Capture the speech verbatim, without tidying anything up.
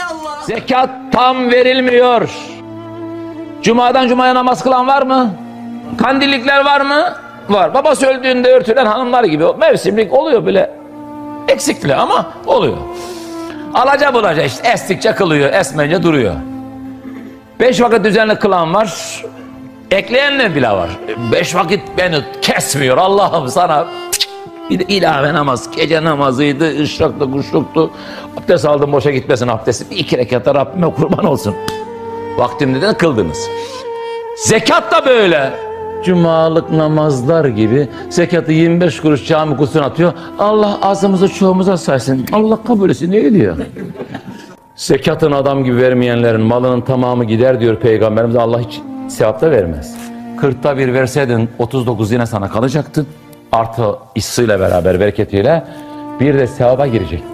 Allah. Zekat tam verilmiyor. Cuma'dan Cuma'ya namaz kılan var mı? Kandillikler var mı? Var. Babası öldüğünde örtülen hanımlar gibi mevsimlik oluyor bile. Eksikli ama oluyor. Alaca bulaca işte estikçe kılıyor, esmeyince duruyor. Beş vakit düzenli kılan var. Ekleyenler bile var. Beş vakit beni kesmiyor Allah'ım sana. Bir de ilave namaz, gece namazıydı, ışraktı, kuşluktu. Abdest aldım, boşa gitmesin abdesti. Bir iki rekatta Rabbime kurban olsun. Vaktimde de kıldınız. Zekat da böyle. Cumalık namazlar gibi zekatı yirmi beş kuruş cami kutusuna atıyor. Allah azımızı çoğumuza saysın. Allah kabul etsin. Ne diyor? Zekatın adam gibi vermeyenlerin malının tamamı gider diyor Peygamberimiz. Allah hiç sevap da vermez. kırkta bir verseydin otuz dokuz yine sana kalacaktı. Artı hissıyla beraber, bereketiyle bir de sevaba girecek.